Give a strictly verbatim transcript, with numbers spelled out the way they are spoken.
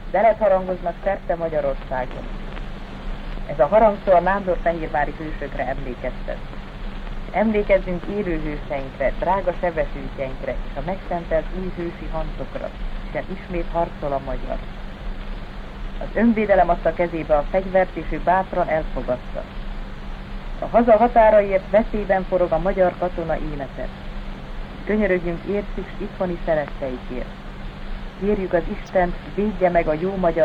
Zenet harangoznak szerte Magyarországon. Ez a harangszó a nándorfehérvári hősökre emlékeztet. Emlékezzünk élő hőseinkre, drága sebesültjeinkre és a megszentelt új hősi hancokra, hiszen ismét harcol a magyar. Az önvédelem adta kezébe a fegyvert, és ő bátran elfogadta. A haza határaiért veszélyben forog a magyar katona élete. Könyörögjünk értük s itthoni szeretteikért. Kérjük az Istent, védje meg a jó magyar